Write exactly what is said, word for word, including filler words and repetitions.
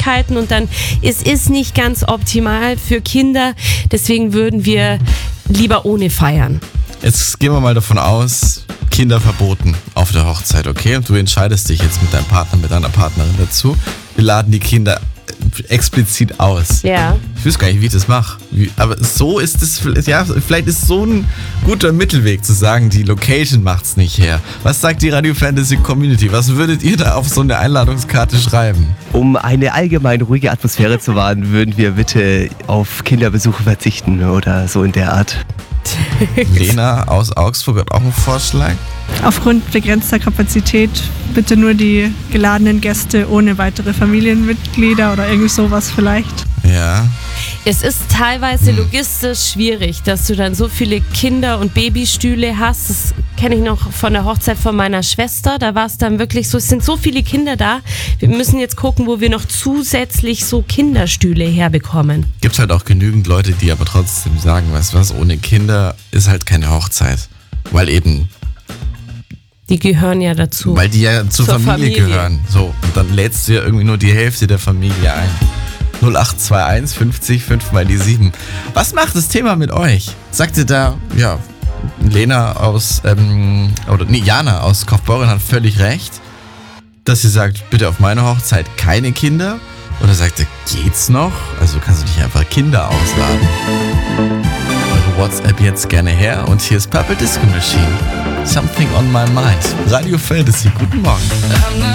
Räumlichkeiten und dann es ist nicht ganz optimal für Kinder. Deswegen würden wir lieber ohne feiern. Jetzt gehen wir mal davon aus, Kinder verboten auf der Hochzeit, okay? Und du entscheidest dich jetzt mit deinem Partner, mit deiner Partnerin dazu. Wir laden die Kinder explizit aus. Ja. Ich weiß gar nicht, wie ich das mache. Wie, aber so ist es, ja, vielleicht ist so ein guter Mittelweg zu sagen, die Location macht's nicht her. Was sagt die Radio Fantasy Community? Was würdet ihr da auf so eine Einladungskarte schreiben? Um eine allgemein ruhige Atmosphäre zu wahren, würden wir bitte auf Kinderbesuche verzichten oder so in der Art. Lena aus Augsburg hat auch einen Vorschlag. Aufgrund begrenzter Kapazität bitte nur die geladenen Gäste ohne weitere Familienmitglieder oder irgendwie sowas vielleicht. Ja. Es ist teilweise logistisch schwierig, dass du dann so viele Kinder- und Babystühle hast. Das kenne ich noch von der Hochzeit von meiner Schwester. Da war es dann wirklich so, es sind so viele Kinder da. Wir müssen jetzt gucken, wo wir noch zusätzlich so Kinderstühle herbekommen. Gibt halt auch genügend Leute, die aber trotzdem sagen, weißt du was, ohne Kinder ist halt keine Hochzeit. Weil eben... Die gehören ja dazu. Weil die ja zur, Zur Familie, Familie gehören. So, und dann lädst du ja irgendwie nur die Hälfte der Familie ein. null acht zwei eins fünfzig fünf mal die sieben. Was macht das Thema mit euch? Sagt ihr da, ja, Lena aus, ähm, oder nee, Jana aus Kaufbeuren hat völlig recht, dass sie sagt, bitte auf meine Hochzeit keine Kinder? Oder sagt ihr, geht's noch? Also kannst du nicht einfach Kinder ausladen? Eure WhatsApp jetzt gerne her und hier ist Purple Disco Machine. Something on my mind. Radio Fantasy, guten Morgen.